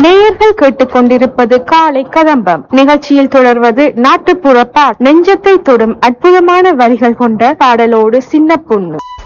நேயர்கள் கேட்டுக்கொண்டிருப்பது காலை கதம்பம் நிகழ்ச்சியில் தொடர்வது நாட்டுப்புற பாட். நெஞ்சத்தை தொடும் அற்புதமான வரிகள் கொண்ட பாடலோடு சின்ன பொண்ணு.